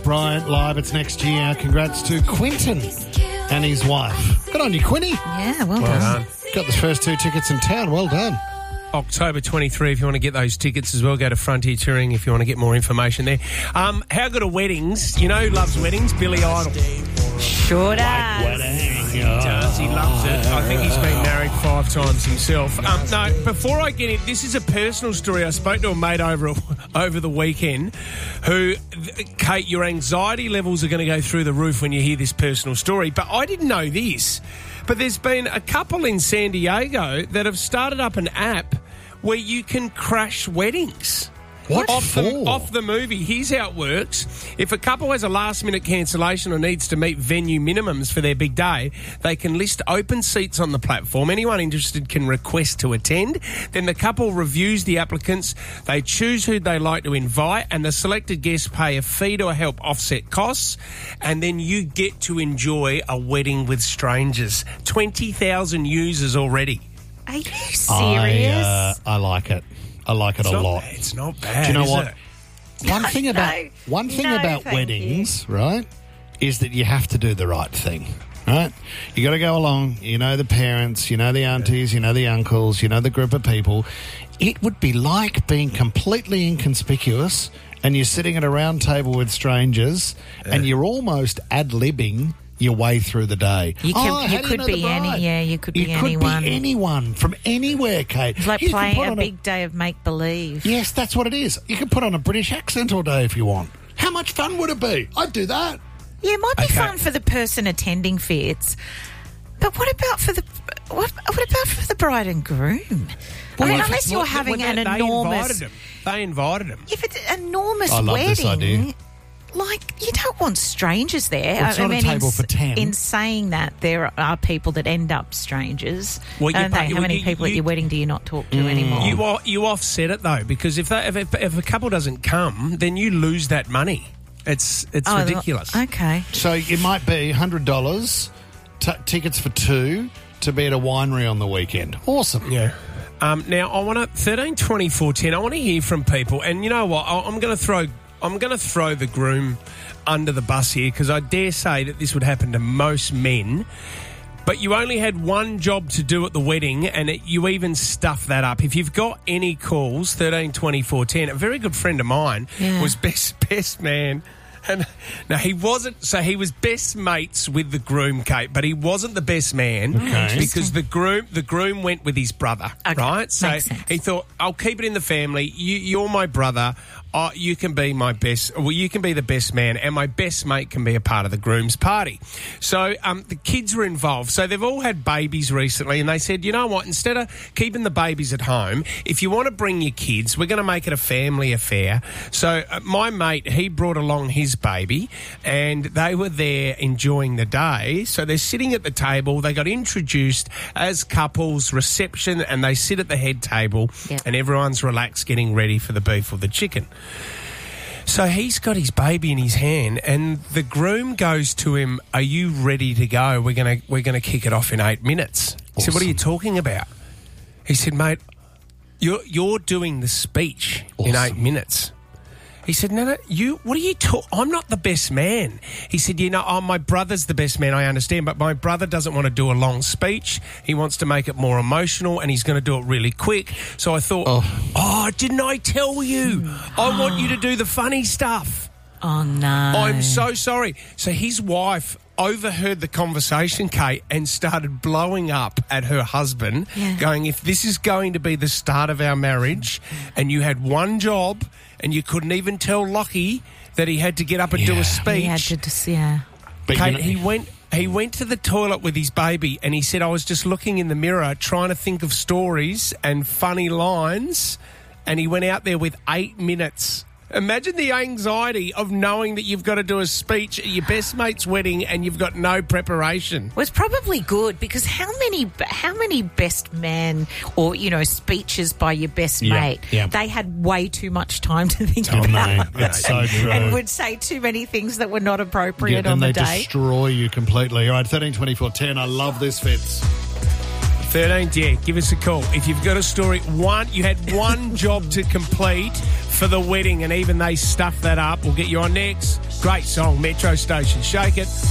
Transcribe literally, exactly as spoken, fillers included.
Bryant live. It's next year. Congrats to Quinton and his wife. Good on you, Quinny. Yeah, well, Well done. done. Got the first two tickets in town. Well done. October twenty-third, if you want to get those tickets as well, go to Frontier Touring if you want to get more information there. Um, how good are weddings? You know who loves weddings? Billy Idol. Sure does. He does. He loves it. I think he's been married five times himself. Um, no, before I get in, this is a personal story. I spoke to a mate over over the weekend who, Kate, your anxiety levels are going to go through the roof when you hear this personal story. But I didn't know this. But there's been a couple in San Diego that have started up an app where you can crash weddings. What off for? The, off the movie. Here's how it works. If a couple has a last-minute cancellation or needs to meet venue minimums for their big day, they can list open seats on the platform. Anyone interested can request to attend. Then the couple reviews the applicants. They choose who they like to invite, and the selected guests pay a fee to help offset costs. And then you get to enjoy a wedding with strangers. twenty thousand users already. Are you serious? I, uh, I like it. I like it It's a not lot. bad. It's not bad. Do you know is what? it? One thing about No. one thing No, about thank weddings, right, is that you have to do the right thing, right? You got to go along. You know the parents, you know the aunties, you know the uncles, you know the group of people. It would be like being completely inconspicuous, and you're sitting at a round table with strangers, and you're almost ad-libbing your way through the day. You can- oh, you how do could know be the bride? any- yeah, you could You be could anyone. be anyone from anywhere, Kate. It's like You can playing put a on big day of make-believe. Yes, that's what it is. You can put on a British accent all day if you want. How much fun would it be? I'd do that. Yeah, it might be Okay. fun for the person attending Fitz, but what about for the what, what about for the bride and groom? I mean, if unless it's you're Well, having well, an they, they enormous, invited him. They invited him. if it's an enormous I love wedding, this idea. like you don't want strangers there. Well, it's I not a mean, table in, for ten. In saying that, there are people that end up strangers. Well, you don't pay- they? How well, many you- people at you- your wedding do you not talk to anymore? You o- you offset it though, because if, they, if if if a couple doesn't come, then you lose that money. It's it's Oh, ridiculous. Okay. So it might be one hundred dollars t- tickets for two to be at a winery on the weekend. Awesome. Yeah. Um, now I want to thirteen twenty four ten. I want to hear from people, and you know what? I- I'm going to throw I'm going to throw the groom under the bus here because I dare say that this would happen to most men. But you only had one job to do at the wedding, and it, you even stuffed that up. If you've got any calls, thirteen twenty four ten. A very good friend of mine Yeah. was best best man. And now he wasn't, so he was best mates with the groom, Kate, but he wasn't the best man Okay. because the groom the groom went with his brother, Okay, right? So makes sense. he thought, I'll keep it in the family. You, you're my brother. Oh, you can be my best. Well, you can be the best man, and my best mate can be a part of the groom's party. So um, the kids were involved. So they've all had babies recently, and they said, you know what? Instead of keeping the babies at home, if you want to bring your kids, we're going to make it a family affair. So uh, my mate, he brought along his baby, and they were there enjoying the day. So they're sitting at the table. They got introduced as couples, reception, and they sit at the head table, Yep. and everyone's relaxed, getting ready for the beef or the chicken. So he's got his baby in his hand, and the groom goes to him, "Are you ready to go? We're gonna we're gonna kick it off in eight minutes." He said, "What are you talking about?" He said, "Mate, you're you're doing the speech in eight Awesome. minutes." He said, no, no, you, what are you talking? I'm not the best man. He said, you know, oh, my brother's the best man, I understand, but my brother doesn't want to do a long speech. He wants to make it more emotional, and he's going to do it really quick. So I thought, oh, Oh. didn't I tell you? I want you to do the funny stuff. Oh no! I'm so sorry. So his wife overheard the conversation, Kate, and started blowing up at her husband, Yeah. going, if this is going to be the start of our marriage and you had one job and you couldn't even tell Lockie that he had to get up and do Yeah. a speech. He had to just yeah. But Kate, you know- he went he went to the toilet with his baby, and he said, I was just looking in the mirror trying to think of stories and funny lines, and he went out there with eight minutes. Imagine the anxiety of knowing that you've got to do a speech at your best mate's wedding and you've got no preparation. Was probably good because how many how many best man or you know speeches by your best Yeah, mate? yeah. They had way too much time to think Oh, about, no, it's so true. and would say too many things that were not Yeah, appropriate then on the they day. destroy you completely. All right, thirteen twenty-four ten. I love this, Fitz. thirteen, yeah, give us a call. If you've got a story, one, you had one job to complete, for the wedding, and even they stuffed that up. We'll get you on next. Great song, Metro Station. Shake it.